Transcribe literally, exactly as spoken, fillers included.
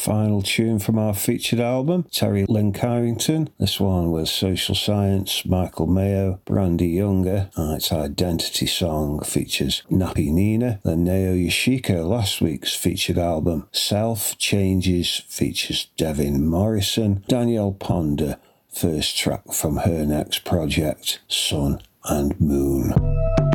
final tune from our featured album, Terry Lynn Carrington. This one was Social Science, Michael Mayo, Brandy Younger. Uh, its Identity song features Nappy Nina. Then Nao Yoshiko, last week's featured album, Self Changes, features Devin Morrison. Danielle Ponder, first track from her next project, Sun and Moon.